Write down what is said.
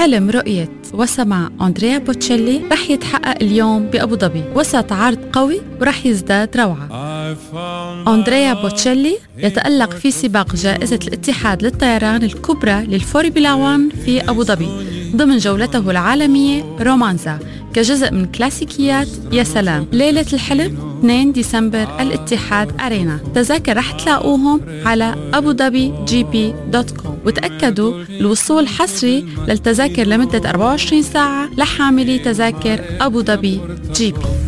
حلم رؤية وسمع أندريا بوتشيلي رح يتحقق اليوم بأبو ظبي وسط عرض قوي ورح يزداد روعة. أندريا بوتشيلي يتألق في سباق جائزة الاتحاد للطيران الكبرى للفورمولا 1 في أبو ظبي ضمن جولته العالمية رومانزا كجزء من كلاسيكيات يا سلام. ليلة الحلم 2 ديسمبر الاتحاد أرينا. تذاكر رح تلاقوهم على abudabi.gp.com وتأكدوا الوصول حصري للتذاكر لمدة 24 ساعة لحاملي تذاكر أبو ظبي جي بي.